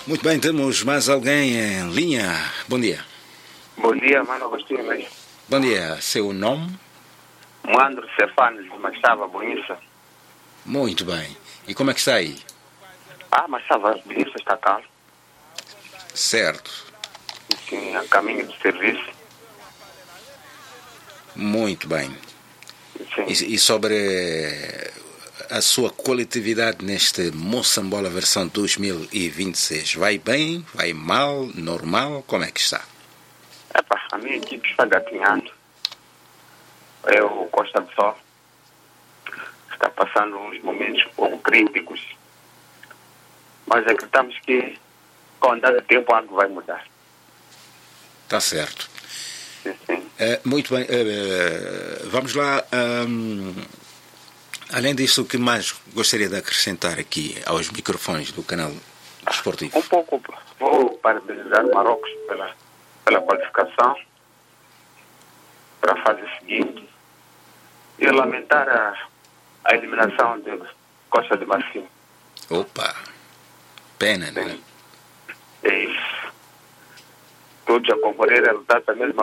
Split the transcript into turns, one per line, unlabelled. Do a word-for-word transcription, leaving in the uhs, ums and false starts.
Muito bem, temos mais alguém em linha. Bom dia.
Bom dia, mano Agostinho mesmo.
Bom dia, seu nome?
Moandro Cefanes de Machava, Bonissa.
Muito bem. E como é que está aí?
Ah, Machava, Bonissa está calmo.
Certo.
Sim, a caminho do serviço.
Muito bem.
Sim.
E, e sobre a sua coletividade neste Moçambola versão dois mil e vinte e seis, vai bem? Vai mal? Normal? Como é que está?
Epa, a minha equipe está gatinhando. Eu, Costa do Sol, está passando uns momentos um pouco críticos. Mas acreditamos que com o andar do tempo algo vai mudar.
Está certo.
Sim, sim.
Uh, muito bem. Uh, vamos lá. Um, além disso, o que mais gostaria de acrescentar aqui aos microfones do canal desportivo?
Um pouco, vou parabenizar Marrocos pela, pela qualificação para a fase seguinte e lamentar a, a eliminação de Costa de Marfim.
Opa! Pena, né?
É isso. Todos a concorrer a lutar para a mesma